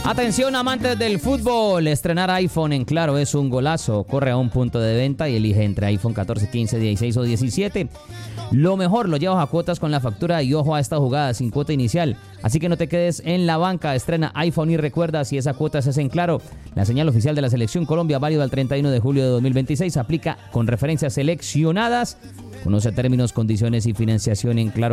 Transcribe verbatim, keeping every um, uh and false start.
Atención, amantes del fútbol, estrenar iPhone en Claro es un golazo. Corre a un punto de venta y elige entre iPhone catorce, quince, dieciséis o diecisiete. Lo mejor lo llevas a cuotas con la factura y ojo a esta jugada sin cuota inicial. Así que no te quedes en la banca, estrena iPhone y recuerda, si esa cuota se hace en Claro, la señal oficial de la Selección Colombia, válido al treinta y uno de julio de dos mil veintiséis, aplica con referencias seleccionadas. Conoce términos, condiciones y financiación en Claro.